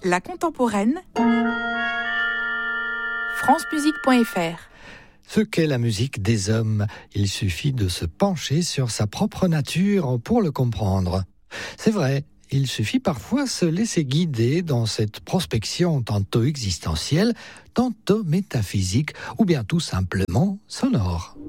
La contemporaine, francemusique.fr. Ce qu'est la musique des hommes, il suffit de se pencher sur sa propre nature pour le comprendre. C'est vrai, il suffit parfois se laisser guider dans cette prospection tantôt existentielle, tantôt métaphysique ou bien tout simplement sonore.